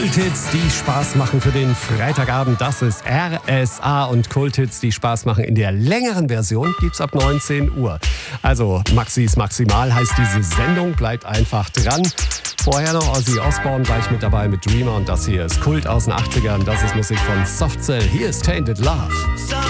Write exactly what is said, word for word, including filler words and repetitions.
Kulthits, die Spaß machen für den Freitagabend. Das ist R S A und Kulthits, die Spaß machen. In der längeren Version gibt's ab neunzehn Uhr. Also Maxis Maximal heißt diese Sendung. Bleibt einfach dran. Vorher noch Ozzy Osbourne gleich mit dabei mit Dreamer. Und das hier ist Kult aus den achtzigern. Das ist Musik von Soft Cell. Hier ist Tainted Love.